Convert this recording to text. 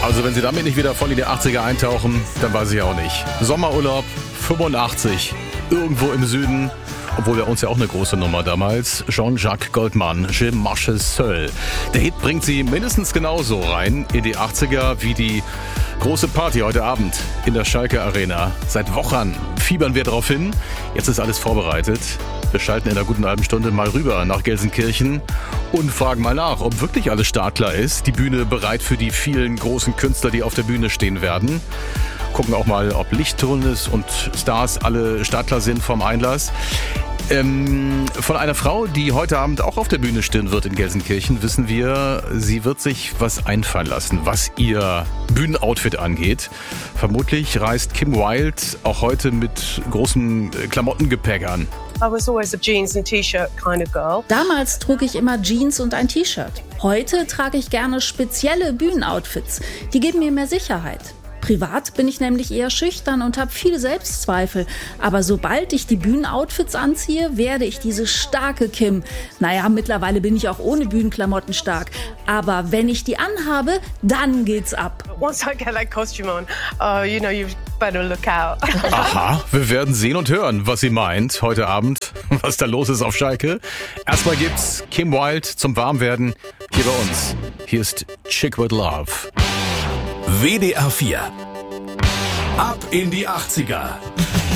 Also wenn Sie damit nicht wieder voll in die 80er eintauchen, dann weiß ich auch nicht. Sommerurlaub 85, irgendwo im Süden. Obwohl er uns ja auch eine große Nummer damals. Jean-Jacques Goldman, Je marche seul. Der Hit bringt sie mindestens genauso rein in die 80er wie die große Party heute Abend in der Schalke Arena. Seit Wochen fiebern wir drauf hin. Jetzt ist alles vorbereitet. Wir schalten in einer guten halben Stunde mal rüber nach Gelsenkirchen und fragen mal nach, ob wirklich alles startklar ist. Die Bühne bereit für die vielen großen Künstler, die auf der Bühne stehen werden. Gucken auch mal, ob Lichttunnels und Stars alle startklar sind vom Einlass. Von einer Frau, die heute Abend auch auf der Bühne stehen wird in Gelsenkirchen, wissen wir, sie wird sich was einfallen lassen, was ihr Bühnenoutfit angeht. Vermutlich reist Kim Wilde auch heute mit großem Klamottengepäck an. I was always a jeans and T-shirt kind of girl. Damals trug ich immer Jeans und ein T-Shirt. Heute trage ich gerne spezielle Bühnenoutfits. Die geben mir mehr Sicherheit. Privat bin ich nämlich eher schüchtern und habe viele Selbstzweifel. Aber sobald ich die Bühnenoutfits anziehe, werde ich diese starke Kim. Naja, mittlerweile bin ich auch ohne Bühnenklamotten stark. Aber wenn ich die anhabe, dann geht's ab. Once I get that costume on, you better look out. Aha, wir werden sehen und hören, was sie meint heute Abend, was da los ist auf Schalke. Erstmal gibt's Kim Wilde zum Warmwerden hier bei uns. Hier ist Chick with Love. WDR 4. Ab in die 80er.